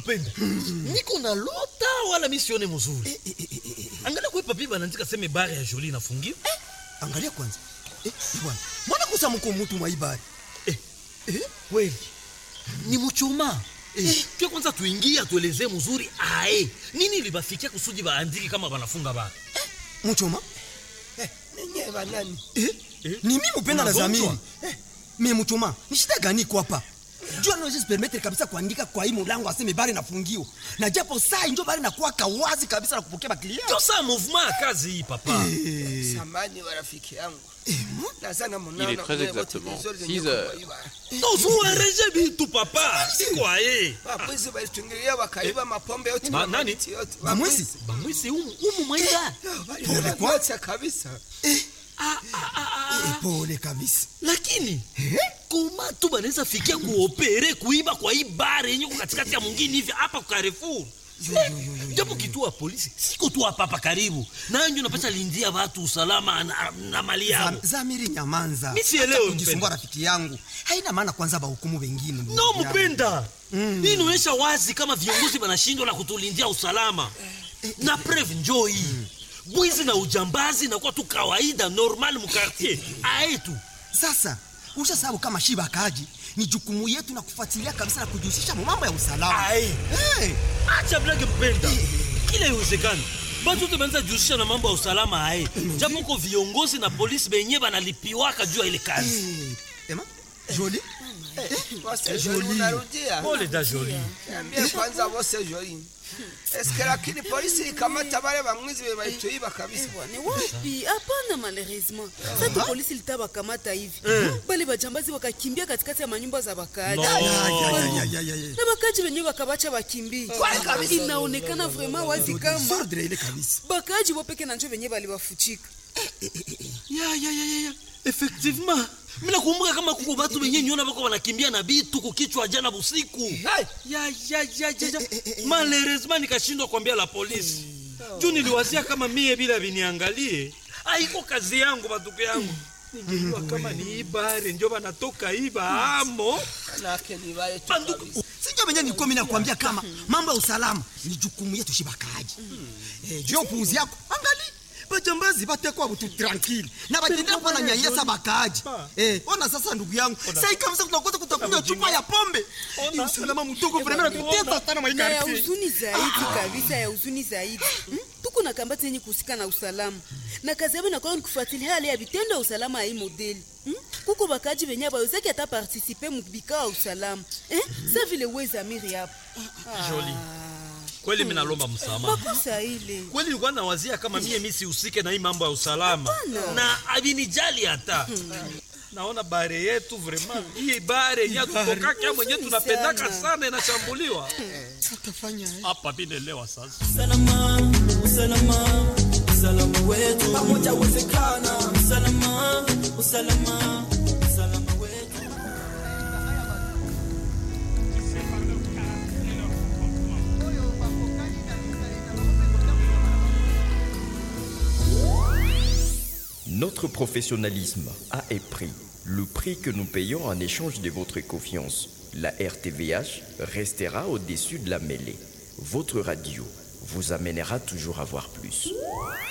Upendo. Niko na lota wala misione mzuri. Angalia kwa papi banaandika sema bare ya Jolie inafungiwa. Angalia kwanza. Bwana, mbona kusa mko mtu mwa ibari? Kweli. Ni mchoma. Kwa kwanza tuingie atuelezee mzuri nini libafikia kusudi baandiki kama banafunga bara. Mchoma? Ninyi banani? Ni mimi Upendo na Zamiri. Mimi Mchoma, ni shida gani kwa hapa? Jua naweza permettre kabisa kuandika kwa hii mlango aseme bari nafungiwa. Na japo saa ndio bari nakuwa kawazi kabisa na kupokea baklia. Ndio saa mouvement ya kazi hii papa. Samani wa rafiki yangu. Il est très exactement 6 heures. Tozuareje bitu papa. Sikwa Bamwisi balitungilia wakaiba mapombe yote na nani? Bamwisi? Bamwisi umu mwaida. Pole kwa kabisa. Pole kabisa. Lakini koma tu banaweza fikia kuopere kuiba kwa hii bare yenye katikati ya mwingine hivi hapa kwa Carrefour. Japo kituo ya polisi siko tu hapa karibu. Nanyo napata lindia watu usalama na mali yao. Zamiri nyamanza. Mimi sielewi kujisumbua rafiki yangu. Haina maana kwanza bahukumu wengine. No Mpenda. Hii inaonyesha wazi kama viongozi wanashindwa na kutulindia usalama. Na preuve njoo hii. Bwizi na ujambazi na kwa tu kawaida normal mu quartier. Aetu. Sasa ushasabu kama shiba kaji ni jukumu yetu na kufuatilia kabisa na kujihusisha mambo ya usalama. Acha blage Mpenda. Kila iwezekana batu te banza jihusisha na mambo ya usalama japo kwa viongozi na polisi benye banalipiwaka juu ya ile kazi. Ema Jolie? Jolie unarudia. Pole da Jolie. Niambie kwanza wose Jolie. Eske lakini polisi ikamata wale bamwizi bebaituiba kabisa. Ni wapi? Hapana malheureusement. Sasa polisi litaba kamata hivi. Bali bajambazi wakakimbia katikati ya manyumba za bakaaji. Na bakaaji wenyewe wakabacha wakimbie. Inaonekana vraiment wazi kama sordre ile kabisa. Bakaaji wapeke na njoo wenyewe bali wafuchika. Ya. Effectivement. Mina kumbuka kama kuko batu wenyewe niona bako wanakimbia na bitu kukichwa jana busiku. Ya. Malheureusement nikashindwa kuambia la polisi. Juu niliwazia kama mie bila viniangalie. Haiko kazi yangu batuko yangu. Ningejua kama ni ibare ndio banatoka iba amo. Nake ni wale tu kabisa. Sijua benye nilikuwa mimi nakwambia kama mambo ya usalama ni jukumu yetu shibakaji. Juu puuzi yako. Angali bajambazi batekwa butu tranquille na batendea kwa na nyanyasa bakaaji. Ona sasa ndugu yangu. Sasa kabisa tunakosa kutakunywa chupa ya pombe. Ni usalama mdogo vraiment tuteta sana mwa ya huzuni zaidi kabisa ya huzuni zaidi. Tuko na kambati yenye kusika na usalama. Na kazi yao inakuwa ni kufuatilia hali ya vitendo ya usalama hii modeli. Kuko bakaji wenye bawezaki hata participer mu bikao usalama. Sasa vile weza miri hapo. Jolie. Kweli mimi nalomba msamaha. Makosa ile. Kweli nilikuwa nawazia kama mimi sihusike na hii mambo ya usalama. Na avinijali hata. Naona bare yetu vraiment hii bare ya kutoka kama mwenyewe tunapendaka sana inashambuliwa. Tutafanya hapa binelewa sasa. Usalama wetu pamoja uwezekana. Usalama wetu. Notre professionnalisme a un prix, le prix que nous payons en échange de votre confiance. La RTVH restera au-dessus de la mêlée. Votre radio vous amènera toujours à voir plus.